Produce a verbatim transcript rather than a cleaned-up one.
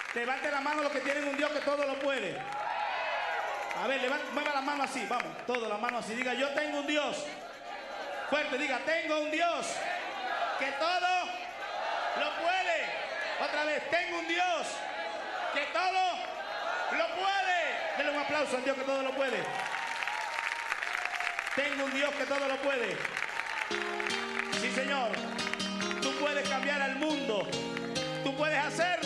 Levante la mano los que tienen un Dios que todo lo puede. A ver, levante, mueva la mano así, vamos, toda la mano así. Diga, yo tengo un Dios. Fuerte, diga, tengo un Dios que todo lo puede. Otra vez, tengo un Dios que todo lo puede. Denle un aplauso al Dios que todo lo puede. Tengo un Dios que todo lo puede. Sí, Señor. Tú puedes cambiar al mundo. Tú puedes hacer